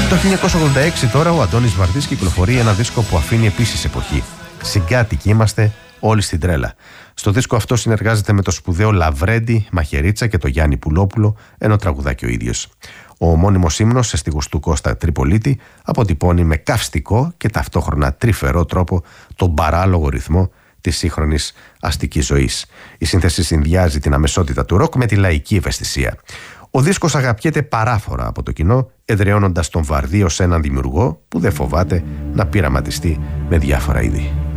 Το 1986 τώρα ο Αντώνης Βαρδής κυκλοφορεί ένα δίσκο που αφήνει επίσης εποχή. Συγκάτοικοι είμαστε όλοι στην τρέλα. Στο δίσκο αυτό συνεργάζεται με το σπουδαίο Λαβρέντη Μαχαιρίτσα και το Γιάννη Πουλόπουλο, ενώ τραγουδάκι ο ίδιος. Ο ομώνυμος ύμνος σε στίχους του Κώστα Τριπολίτη αποτυπώνει με καυστικό και ταυτόχρονα τρυφερό τρόπο τον παράλογο ρυθμό της σύγχρονης αστικής ζωής. Η σύνθεση συνδυάζει την αμεσότητα του ροκ με τη λαϊκή ευαισθησία. Ο δίσκος αγαπιέται παράφορα από το κοινό, εδραιώνοντας τον Βαρδί ως έναν δημιουργό που δεν φοβάται να πειραματιστεί με διάφορα είδη.